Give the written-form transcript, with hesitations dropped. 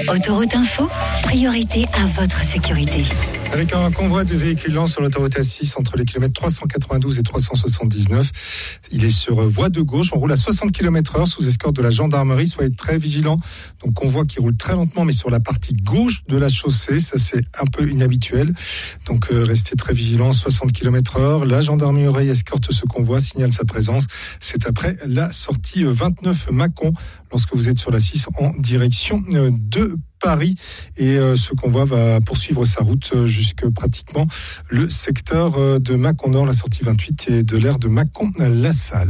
Autoroute Info, priorité à votre sécurité. Avec un convoi de véhicules lents sur l'autoroute A6 entre les kilomètres 392 et 379. Il est sur voie de gauche. On roule à 60 km/h sous escorte de la gendarmerie. Soyez très vigilants. Donc convoi qui roule très lentement, mais sur la partie gauche de la chaussée. Ça, c'est un peu inhabituel. Donc restez très vigilants. 60 km/h. La gendarmerie escorte ce convoi, signale sa présence. C'est après la sortie 29 Mâcon, lorsque vous êtes sur la 6 en direction de Paris, et ce convoi va poursuivre sa route jusque pratiquement le secteur de Mâcon Nord, la sortie 28 et de l'aire de Mâcon-la-Salle.